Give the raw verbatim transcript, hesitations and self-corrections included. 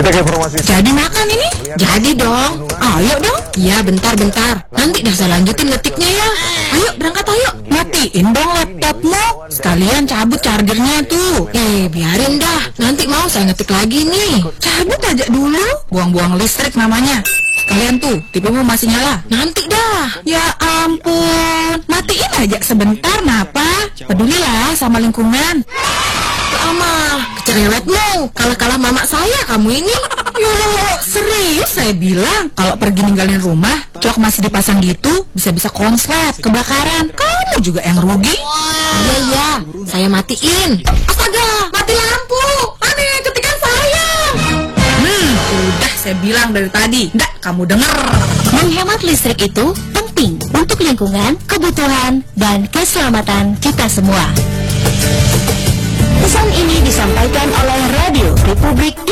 cek informasi. Jadi makan ini? Jadi dong. Ayo dong. Iya, bentar-bentar. Nanti dah saya lanjutin ngetiknya ya. Ayo, berangkat ayo. Matiin dong laptopmu. Sekalian cabut chargernya tuh. Eh, biarin dah. Nanti mau saya ngetik lagi nih. Cabut aja dulu. Buang-buang listrik namanya. Kalian tuh, T V-mu masih nyala. Nanti dah. Ya ampun. Matiin aja sebentar, napa? Pedulilah sama lingkungan. Ama, kecerewetmu. Kalah-kalah mama saya kamu ini. Yo, serius saya bilang. Kalau pergi ninggalin rumah, cok masih dipasang gitu, bisa-bisa konslet, kebakaran. Kamu juga yang rugi. Iya, iya. Saya matiin. Astaga, mati lampu. Aneh, ketikan saya. Hmm, udah saya bilang dari tadi. Nggak, kamu denger. Menghemat listrik itu penting untuk lingkungan, kebutuhan, dan keselamatan kita semua. Pesan ini disampaikan oleh Radio Republik